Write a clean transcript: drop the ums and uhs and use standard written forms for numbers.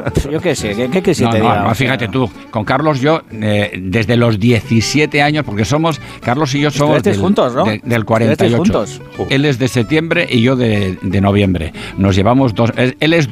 Yo qué sé, ¿qué que te diga? No, fíjate tú, con Carlos yo, desde los 17 años, porque Carlos y yo somos juntos, ¿no? del 48. Juntos. Él es de septiembre y yo de noviembre. Nos llevamos él es